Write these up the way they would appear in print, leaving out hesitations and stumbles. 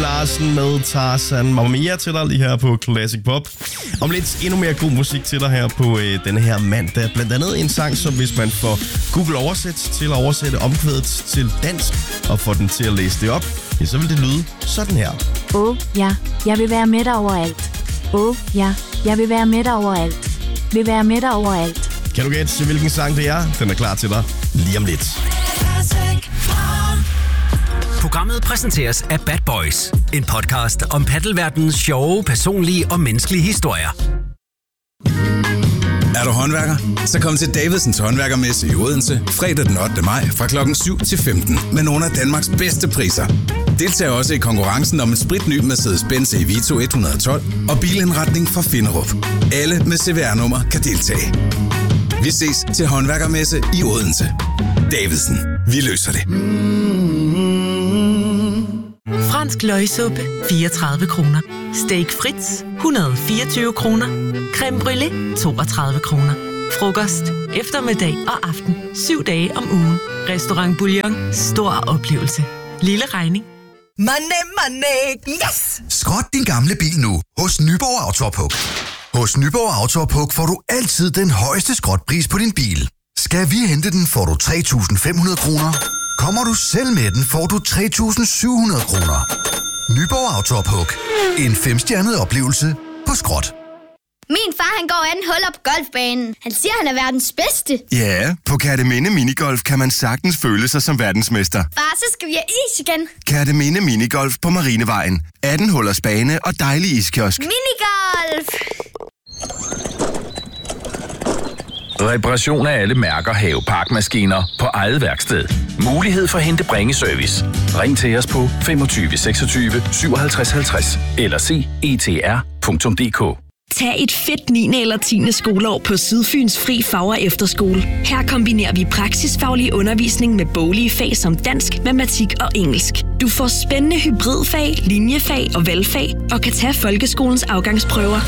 Larsen med Tarzan. Mamma Mia til dig lige her på Classic Pop. Om lidt endnu mere god musik til dig her på denne her mandag. Blandt andet en sang, som hvis man får Google Oversæt til at oversætte omkvædet til dansk og får den til at læse det op, ja, så vil det lyde sådan her. Ja, jeg vil være med dig overalt. Ja, jeg vil være med dig overalt. Vil være med dig overalt. Kan du gætte, hvilken sang det er? Den er klar til dig lige om lidt. Programmet præsenteres af Bad Boys. En podcast om paddelverdenens sjove, personlige og menneskelige historier. Er du håndværker? Så kom til Davidsens Håndværkermesse i Odense fredag den 8. maj fra klokken 7 til 15 med nogle af Danmarks bedste priser. Deltag også i konkurrencen om en spritny Mercedes-Benz Evito 112 og bilindretning fra Finderup. Alle med CVR-nummer kan deltage. Vi ses til Håndværkermesse i Odense. Davidsen. Vi løser det. Fransk løgsuppe, 34 kroner. Steak Fritz, 124 kroner. Creme brûlée, 32 kroner. Frokost, eftermiddag og aften. 7 dage om ugen. Restaurant Bouillon. Stor oplevelse. Lille regning. Money, yes! Skrot din gamle bil nu hos Nyborg Autorepok. Hos Nyborg Autorepok får du altid den højeste skrotpris på din bil. Skal vi hente den, får du 3.500 kroner. Kommer du selv med den, får du 3.700 kroner. Nyborg Autorepok. En 5-stjernet oplevelse på skrot. Min far, han går anden huller på golfbanen. Han siger, han er verdens bedste. Ja, på Kerteminde Minigolf kan man sagtens føle sig som verdensmester. Far, så skal vi have is igen. Kerteminde Minigolf på Marinevejen. 18 hullers bane og dejlig iskiosk. Minigolf! Reparation af alle mærker haveparkmaskiner på eget værksted. Mulighed for hente bringeservice. Ring til os på 25 26 57 50 eller se etr.dk. Tag et fedt 9. eller 10. skoleår på Sydfyns Fri Fag- og Efterskole. Her kombinerer vi praksisfaglig undervisning med boglige fag som dansk, matematik og engelsk. Du får spændende hybridfag, linjefag og valgfag og kan tage folkeskolens afgangsprøver.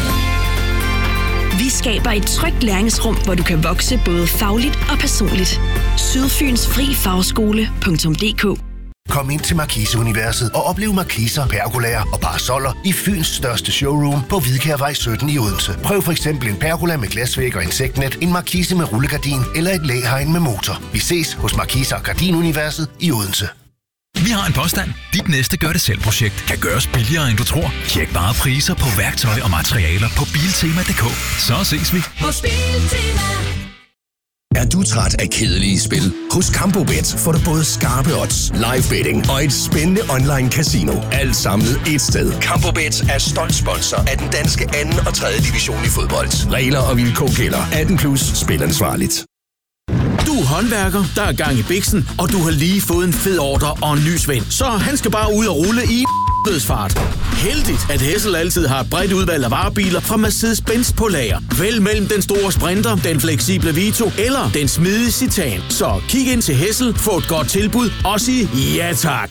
Vi skaber et trygt læringsrum, hvor du kan vokse både fagligt og personligt. Sydfyns Fri Fagskole.dk. Kom ind til Markise-universet og oplev markiser, pergolaer og parasoller i Fyns største showroom på Hvidkærvej 17 i Odense. Prøv for eksempel en pergola med glasvæg og insektnet, en markise med rullegardin eller et læhegn med motor. Vi ses hos Markise og Gardinuniverset i Odense. Vi har en påstand. Dit næste gør-det-selv-projekt kan gøres billigere, end du tror. Tjek bare priser på værktøj og materialer på Biltema.dk. Så ses vi hos Biltema. Er du træt af kedelige spil? Hos Campobet får du både skarpe odds, live betting og et spændende online casino. Alt samlet et sted. Campobet er stolt sponsor af den danske 2. og 3. division i fodbold. Regler og vilkår gælder. 18+. Spil ansvarligt. Du er håndværker, der er gang i biksen, og du har lige fået en fed ordre og en ny svend. Så han skal bare ud og rulle i dødsfart. Heldigt, at Hessel altid har et bredt udvalg af varebiler fra Mercedes-Benz på lager. Vælg mellem den store Sprinter, den fleksible Vito eller den smidige Citan. Så kig ind til Hessel, få et godt tilbud og sig ja tak.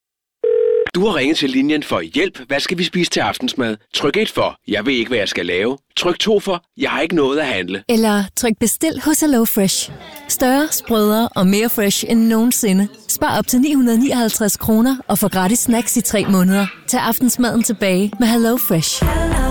Du har ringet til linjen for hjælp. Hvad skal vi spise til aftensmad? Tryk 1 for, jeg ved ikke, hvad jeg skal lave. Tryk 2 for, jeg har ikke noget at handle. Eller tryk bestil hos Hello Fresh. Større, sprødere og mere fresh end nogensinde. Spar op til 959 kroner og få gratis snacks i 3 måneder. Tag aftensmaden tilbage med Hello Fresh.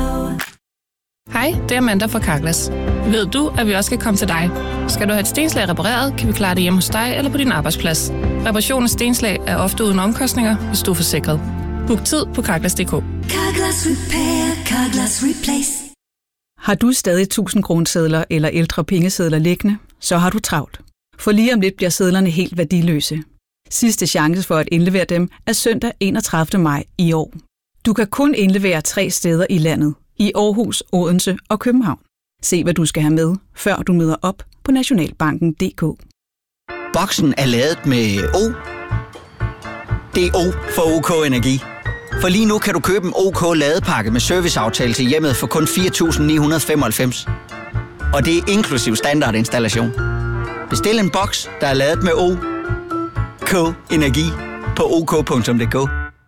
Hej, det er Amanda fra Carglass. Ved du, at vi også skal komme til dig? Skal du have et stenslag repareret, kan vi klare det hjemme hos dig eller på din arbejdsplads. Reparation af stenslag er ofte uden omkostninger, hvis du er forsikret. Book tid på Carglass.dk. Carglass Repair, Carglass Replace. Har du stadig 1000-kronesedler eller ældre pengesedler liggende, så har du travlt. For lige om lidt bliver sedlerne helt værdiløse. Sidste chance for at indlevere dem er søndag 31. maj i år. Du kan kun indlevere 3 steder i landet. I Aarhus, Odense og København. Se, hvad du skal have med, før du møder op på Nationalbanken.dk. Boksen er ladet med O. Det er O for OK Energi. For lige nu kan du købe en OK ladepakke med serviceaftale til hjemmet for kun 4.995. Og det er inklusiv standardinstallation. Bestil en boks, der er ladet med OK Energi på OK.dk.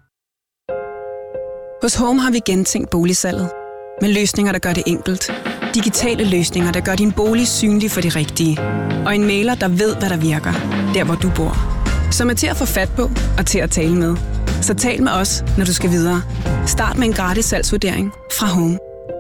Hos Home har vi gentænkt boligsalget. Med løsninger, der gør det enkelt. Digitale løsninger, der gør din bolig synlig for de rigtige. Og en mailer, der ved, hvad der virker. Der, hvor du bor. Som er til at få fat på og til at tale med. Så tal med os, når du skal videre. Start med en gratis salgsvurdering fra Home.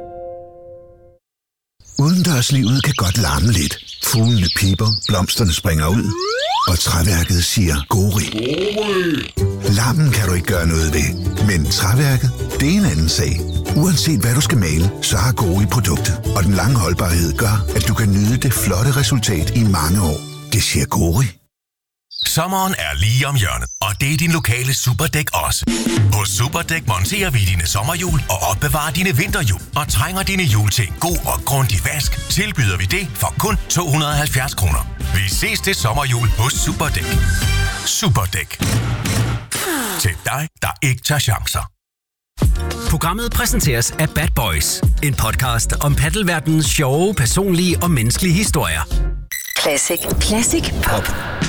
Udendørslivet kan godt larme lidt. Fuglene piper, blomsterne springer ud, og træværket siger gori. Larmen kan du ikke gøre noget ved, men træværket, det er en anden sag. Uanset hvad du skal male, så har Gori produktet, og den lange holdbarhed gør, at du kan nyde det flotte resultat i mange år. Det siger Gori. Sommeren er lige om hjørnet, og det er din lokale Superdæk også. Hos Superdæk monterer vi dine sommerhjul og opbevarer dine vinterhjul. Og trænger dine hjul til en god og grundig vask, tilbyder vi det for kun 270 kroner. Vi ses til sommerhjul hos Superdæk. Superdæk. Til dig, der ikke tager chancer. Programmet præsenteres af Bad Boys. En podcast om paddelverdenens sjove, personlige og menneskelige historier. Classic. Classic Pop.